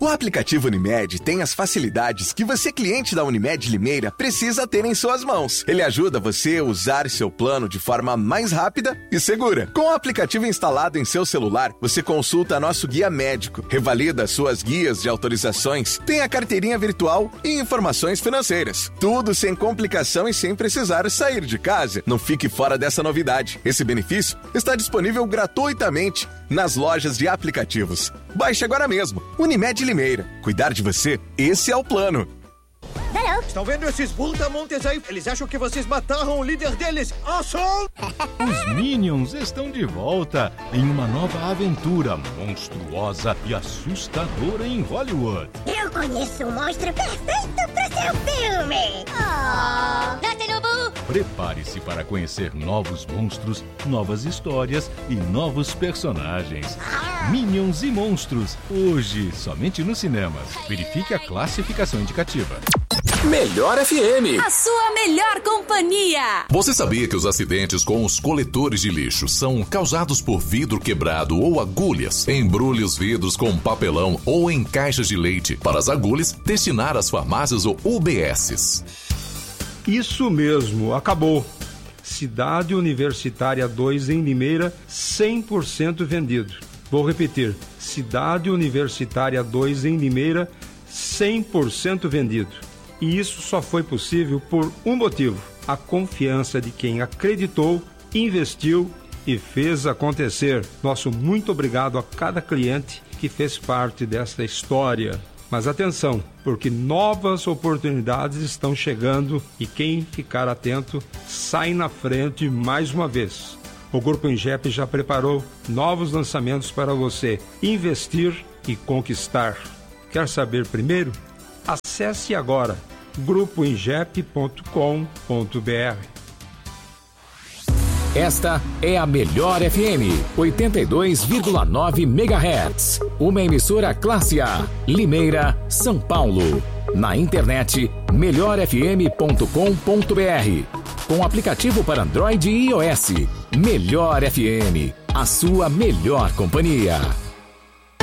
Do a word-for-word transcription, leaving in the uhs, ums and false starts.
O aplicativo Unimed tem as facilidades que você, cliente da Unimed Limeira, precisa ter em suas mãos. Ele ajuda você a usar seu plano de forma mais rápida e segura. Com o aplicativo instalado em seu celular, você consulta nosso guia médico, revalida suas guias de autorizações, tem a carteirinha virtual e informações financeiras. Tudo sem complicação e sem precisar sair de casa. Não fique fora dessa novidade. Esse benefício está disponível gratuitamente nas lojas de aplicativos. Baixe agora mesmo. Unimed Limeira. Cuidar de você, esse é o plano. Hello. Estão vendo esses brutamontes aí? Eles acham que vocês mataram o líder deles. Awesome! Os Minions estão de volta em uma nova aventura monstruosa e assustadora em Hollywood. Eu conheço um monstro perfeito para seu filme. Oh. Prepare-se para conhecer novos monstros, novas histórias e novos personagens. Minions e Monstros, hoje somente nos cinemas. Verifique a classificação indicativa. Melhor F M. A sua melhor companhia. Você sabia que os acidentes com os coletores de lixo são causados por vidro quebrado ou agulhas? Embrulhe os vidros com papelão ou em caixas de leite para as agulhas destinar às farmácias ou U B Ss. Isso mesmo, acabou. Cidade Universitária dois em Limeira, cem por cento vendido. Vou repetir, Cidade Universitária dois em Limeira, cem por cento vendido. E isso só foi possível por um motivo: a confiança de quem acreditou, investiu e fez acontecer. Nosso muito obrigado a cada cliente que fez parte dessa história. Mas atenção, porque novas oportunidades estão chegando e quem ficar atento sai na frente mais uma vez. O Grupo Ingep já preparou novos lançamentos para você investir e conquistar. Quer saber primeiro? Acesse agora grupo ingep ponto com ponto b r. Esta é a Melhor F M, oitenta e dois vírgula nove megahertz. Uma emissora classe A, Limeira, São Paulo. Na internet, melhor f m ponto com ponto b r. Com aplicativo para Android e iOS. Melhor F M, a sua melhor companhia.